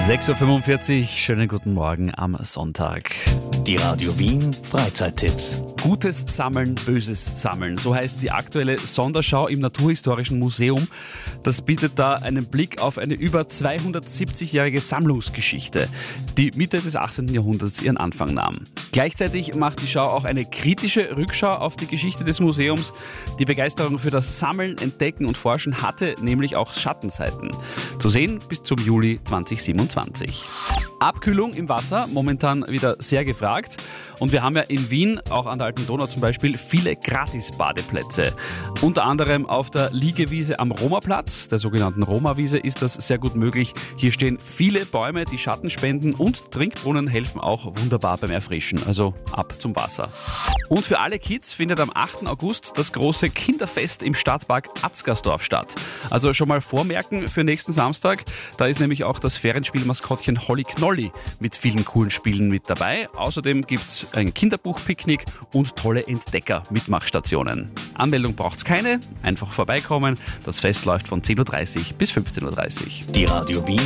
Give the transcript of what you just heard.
6.45 Uhr, schönen guten Morgen am Sonntag. Die Radio Wien Freizeittipps. Gutes Sammeln, böses Sammeln. So heißt die aktuelle Sonderschau im Naturhistorischen Museum. Das bietet da einen Blick auf eine über 270-jährige Sammlungsgeschichte, die Mitte des 18. Jahrhunderts ihren Anfang nahm. Gleichzeitig macht die Schau auch eine kritische Rückschau auf die Geschichte des Museums. Die Begeisterung für das Sammeln, Entdecken und Forschen hatte nämlich auch Schattenseiten. Zu sehen bis zum Juli 2027. Abkühlung im Wasser, momentan wieder sehr gefragt. Und wir haben ja in Wien, auch an der Alten Donau zum Beispiel, viele Gratis-Badeplätze. Unter anderem auf der Liegewiese am Romaplatz, der sogenannten Roma-Wiese, ist das sehr gut möglich. Hier stehen viele Bäume, die Schatten spenden, und Trinkbrunnen helfen auch wunderbar beim Erfrischen. Also ab zum Wasser. Und für alle Kids findet am 8. August das große Kinderfest im Stadtpark Atzgersdorf statt. Also schon mal vormerken für nächsten Samstag. Da ist nämlich auch das Ferienspielmaskottchen Holly Knolli mit vielen coolen Spielen mit dabei. Außerdem gibt es ein Kinderbuchpicknick und tolle Entdecker-Mitmachstationen. Anmeldung braucht es keine, einfach vorbeikommen. Das Fest läuft von 10.30 Uhr bis 15.30 Uhr. Die Radio Wien